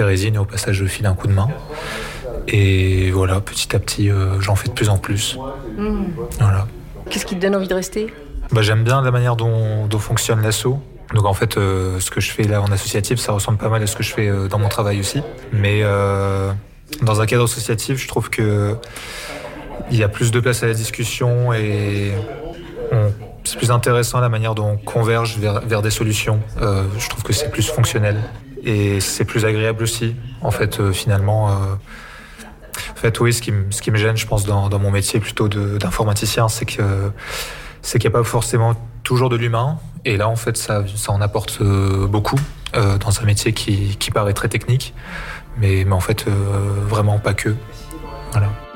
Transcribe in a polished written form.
résine et au passage je file un coup de main. Et voilà, petit à petit, j'en fais de plus en plus. Voilà. Qu'est-ce qui te donne envie de rester ? J'aime bien la manière dont fonctionne l'asso. Donc en fait, ce que je fais là en associatif, ça ressemble pas mal à ce que je fais dans mon travail aussi. Mais dans un cadre associatif, je trouve que il y a plus de place à la discussion et c'est plus intéressant la manière dont on converge vers des solutions. Je trouve que c'est plus fonctionnel et c'est plus agréable aussi. En fait, finalement, oui, ce qui me gêne, je pense, dans mon métier plutôt d'informaticien, c'est qu'il n'y a pas forcément toujours de l'humain. Et là, en fait, ça en apporte beaucoup dans un métier qui paraît très technique, mais en fait, vraiment pas que. Voilà.